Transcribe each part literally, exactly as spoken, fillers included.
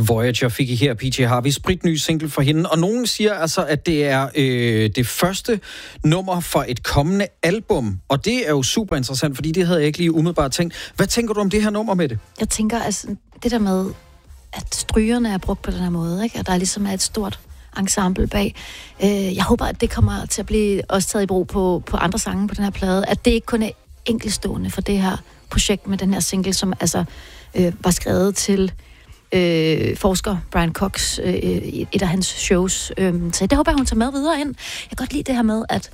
Voyager fik I her, P J Harvey, spritny single for hende. Og nogen siger altså, at det er øh, det første nummer for et kommende album. Og det er jo super interessant, fordi det havde jeg ikke lige umiddelbart tænkt. Hvad tænker du om det her nummer med det? Jeg tænker, altså, det der med, at strygerne er brugt på den her måde, ikke? At der ligesom er et stort ensemble bag. Øh, jeg håber, at det kommer til at blive også taget i brug på, på andre sange på den her plade. At det ikke kun er enkeltstående for det her projekt med den her single, som altså øh, var skrevet til øh, forsker Brian Cox øh, i et af hans shows. Øh, så det håber jeg, hun tager med videre ind. Jeg kan godt lide det her med, at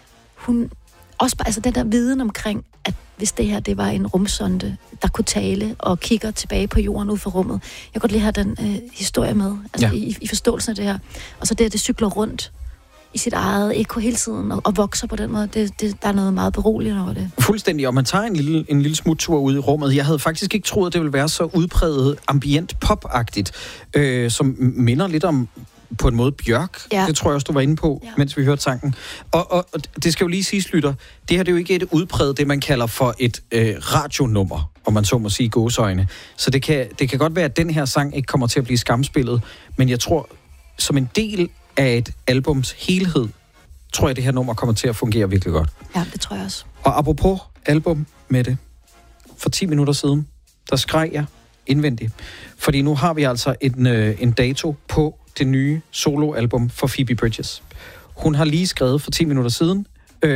hun også bare, altså den der viden omkring, at hvis det her, det var en rumsonde, der kunne tale og kigger tilbage på jorden ud for rummet. Jeg kan godt lide at have den øh, historie med, altså ja. i, i forståelsen af det her. Og så det, at det cykler rundt i sit eget eko hele tiden og, og vokser på den måde. Det, det, der er noget meget beroligende over det. Fuldstændig, og man tager en lille, en lille smuttur ud i rummet. Jeg havde faktisk ikke troet, at det ville være så udpræget ambient pop-agtigt, øh, som minder lidt om på en måde Bjørk. Ja. Det tror jeg også, du var inde på, ja. Mens vi hørte sangen. Og, og, og det skal jo lige siges, lytter, det her det er jo ikke et udpræget, det man kalder for et øh, radionummer, om man så må sige gåseøjne. Så det kan, det kan godt være, at den her sang ikke kommer til at blive skamspillet, men jeg tror, som en del af et albums helhed, tror jeg, det her nummer kommer til at fungere virkelig godt. Ja, det tror jeg også. Og apropos album med det, for ti minutter siden, der skreg jeg indvendigt. Fordi nu har vi altså en, øh, en dato på det nye soloalbum for Phoebe Bridgers. Hun har lige skrevet for ti minutter siden.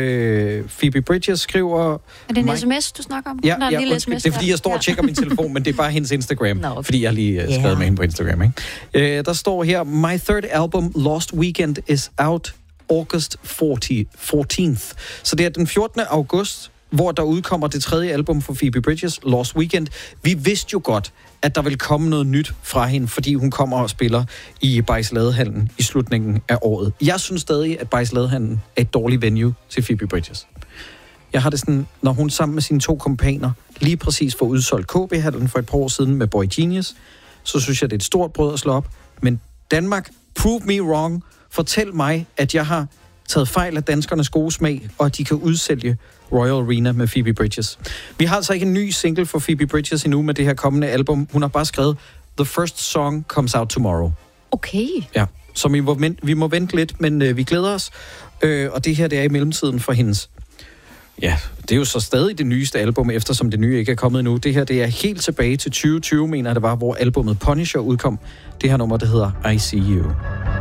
Øh, Phoebe Bridgers skriver... Er det en mig... sms, du snakker om? Ja, ja lille undskyld, sms, det er fordi, jeg står og tjekker min telefon, men det er bare hendes Instagram, no. fordi jeg lige uh, skrevet yeah. med hende på Instagram. Ikke? Øh, der står her, My third album, Lost Weekend, is out August fourteenth. Så det er den fjortende august, hvor der udkommer det tredje album for Phoebe Bridgers, Lost Weekend. Vi vidste jo godt, at der vil komme noget nyt fra hende, fordi hun kommer og spiller i Bajs-Ladehallen i slutningen af året. Jeg synes stadig, at Bajs-Ladehallen er et dårligt venue til Phoebe Bridgers. Jeg har det sådan, når hun sammen med sine to kompaner lige præcis får udsolgt K B-hallen for et par år siden med Boy Genius, så synes jeg, det er et stort brød at slå op. Men Danmark, prove me wrong. Fortæl mig, at jeg har taget fejl af danskernes gode smag, og at de kan udsælge Royal Arena med Phoebe Bridgers. Vi har altså ikke en ny single for Phoebe Bridgers endnu med det her kommende album. Hun har bare skrevet, The first song comes out tomorrow. Okay. Ja, så vi må vente, vi må vente lidt, men øh, vi glæder os. Øh, og det her, det er i mellemtiden for hendes... Ja, det er jo så stadig det nyeste album, eftersom det nye ikke er kommet endnu. Det her, det er helt tilbage til tyve tyve, mener jeg det var, hvor albumet Punisher udkom. Det her nummer, det hedder I See You.